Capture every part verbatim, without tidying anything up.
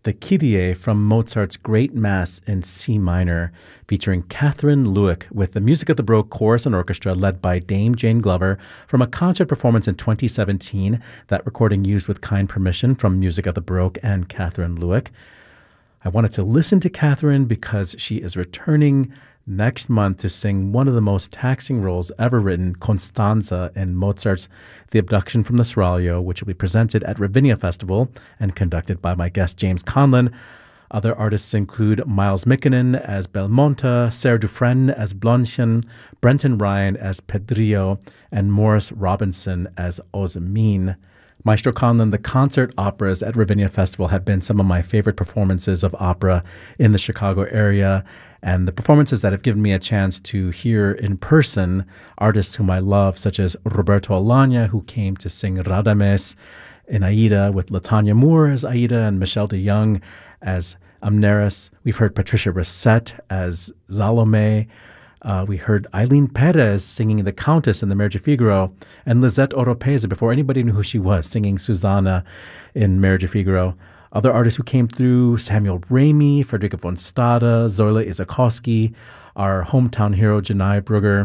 the Kyrie from Mozart's Great Mass in C minor, featuring Catherine Lueck with the Music of the Baroque Chorus and Orchestra led by Dame Jane Glover from a concert performance in twenty seventeen, that recording used with kind permission from Music of the Baroque and Catherine Lueck. I wanted to listen to Catherine because she is returning next month to sing one of the most taxing roles ever written, Constanza, in Mozart's The Abduction from the Seraglio, which will be presented at Ravinia Festival and conducted by my guest James Conlon. Other artists include Miles Mikkonen as Belmonte, Sarah Dufresne as Blondchen, Brenton Ryan as Pedrillo, and Morris Robinson as Osmin. Maestro Conlon, the concert operas at Ravinia Festival have been some of my favorite performances of opera in the Chicago area, and the performances that have given me a chance to hear in person artists whom I love, such as Roberto Alagna, who came to sing Radames in Aida with Latanya Moore as Aida and Michelle de Young as Amneris. We've heard Patricia Racette as Salome. Uh, we heard Eileen Perez singing the Countess in The Marriage of Figaro, and Lisette Oropesa, before anybody knew who she was, singing Susanna in Marriage of Figaro. Other artists who came through, Samuel Ramey, Frederica von Stade, Zoila Isakowski, our hometown hero, Janai Brugger.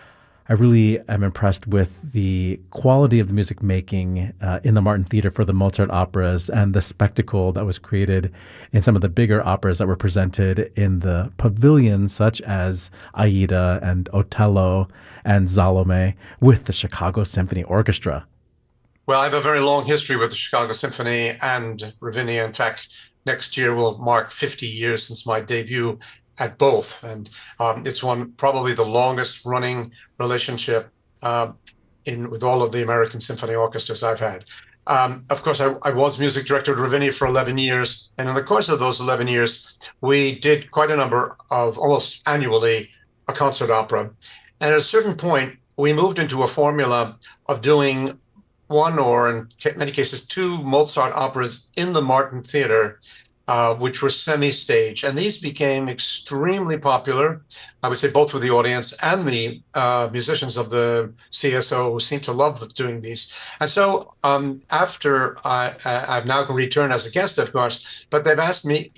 I really am impressed with the quality of the music making uh, in the Martin Theater for the Mozart operas and the spectacle that was created in some of the bigger operas that were presented in the pavilion, such as Aida and Otello and Salome, with the Chicago Symphony Orchestra. Well, I have a very long history with the Chicago Symphony and Ravinia. In fact, next year will mark fifty years since my debut at both. And um, it's one probably the longest running relationship uh, in with all of the American symphony orchestras I've had. Um, of course, I, I was music director at Ravinia for eleven years. And in the course of those eleven years, we did quite a number of, almost annually, a concert opera. And at a certain point, we moved into a formula of doing one or, in many cases, two Mozart operas in the Martin Theater, uh, which were semi-stage. And these became extremely popular, I would say, both with the audience and the uh, musicians of the C S O, who seem to love doing these. And so um, after I, I've now returned as a guest, of course, but they've asked me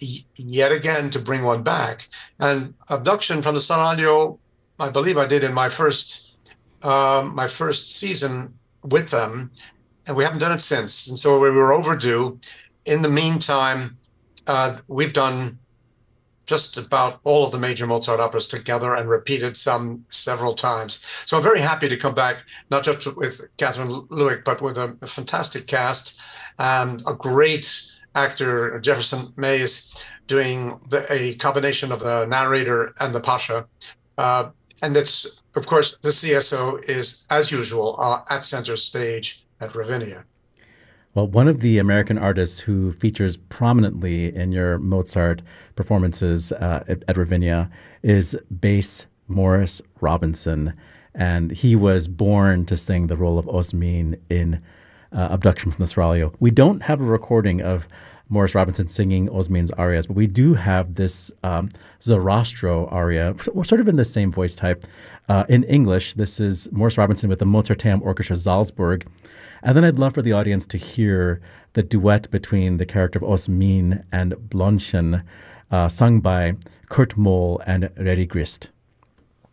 yet again to bring one back. And Abduction from the Seraglio, I believe I did in my first, uh, my first season with them, and we haven't done it since. And so we were overdue. In the meantime, uh, we've done just about all of the major Mozart operas together and repeated some several times. So I'm very happy to come back, not just with Catherine Lueck, but with a, a fantastic cast, um, a great actor, Jefferson Mays, doing the, a combination of the narrator and the Pasha. Uh, and it's, of course, the C S O is, as usual, uh, at center stage at Ravinia. Well, one of the American artists who features prominently in your Mozart performances uh, at, at Ravinia is bass Morris Robinson, and he was born to sing the role of Osmin in uh, Abduction from the Seraglio. We don't have a recording of Morris Robinson singing Osmin's arias, but we do have this um, Zarastro aria, sort of in the same voice type. Uh, in English, this is Morris Robinson with the Mozarteum Orchestra Salzburg. And then I'd love for the audience to hear the duet between the character of Osmin and Blondchen, uh, sung by Kurt Mohl and Reri Grist.